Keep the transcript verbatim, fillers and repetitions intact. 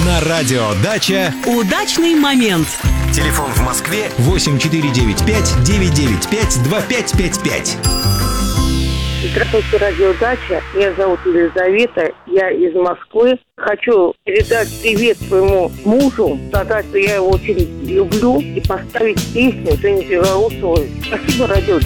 На радио «Дача» удачный момент. Телефон в Москве восемь четыре девять пять девять девять пять два пять пять пять. Здравствуйте, радио «Дача». Меня зовут Елизавета, я из Москвы. Хочу передать привет своему мужу, сказать, что я его очень люблю, и поставить песню Жени Белоусовой. Спасибо, радио «Дача».